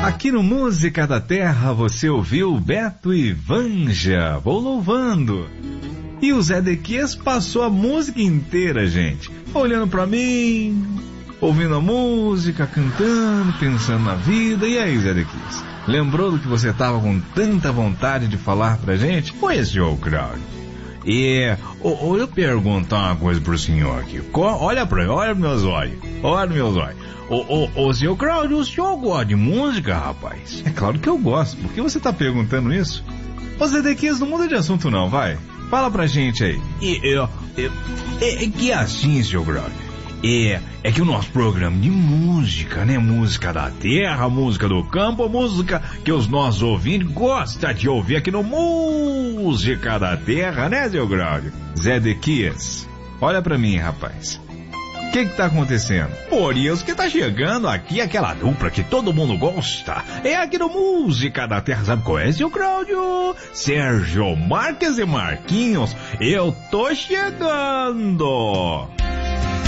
Aqui no Música da Terra você ouviu Beto e Vanja, Vou Louvando. E o Zé Dequias passou a música inteira, gente, olhando pra mim, ouvindo a música, cantando, pensando na vida. E aí, Zé Dequias, lembrou do que você tava com tanta vontade de falar pra gente? Pois, Joe Crowd. Eu perguntar uma coisa pro senhor aqui. Olha pra mim, olha meus olhos. Ô, senhor Crowd, o senhor gosta de música, rapaz? É claro que eu gosto. Por que você tá perguntando isso? Ô, Zé Dequias, não muda de assunto não, vai. Fala pra gente aí. Que assim, senhor Crowd. É que o nosso programa de música, né? Música da terra, música do campo, música que os nossos ouvintes gostam de ouvir aqui no Música da Terra, né, seu Graudio? Zé Dequias, olha pra mim, rapaz. O que tá acontecendo? Por isso que tá chegando aqui aquela dupla que todo mundo gosta. É aqui no Música da Terra, sabe qual é, seu Cláudio? Sérgio Marques e Marquinhos, eu tô chegando!